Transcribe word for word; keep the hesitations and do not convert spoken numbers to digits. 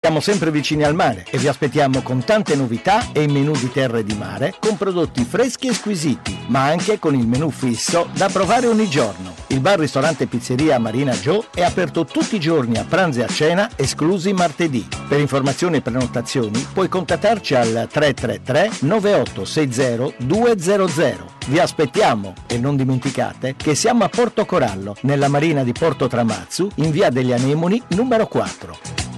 Siamo sempre vicini al mare e vi aspettiamo con tante novità e i menù di terra e di mare con prodotti freschi e squisiti, ma anche con il menù fisso da provare ogni giorno. Il bar ristorante pizzeria Marina Joe è aperto tutti i giorni a pranzo e a cena, esclusi martedì. Per informazioni e prenotazioni puoi contattarci al tre tre tre nove otto sei zero due zero zero. Vi aspettiamo e non dimenticate che siamo a Porto Corallo, nella marina di Porto Tramazzu, in via degli Anemoni numero quattro.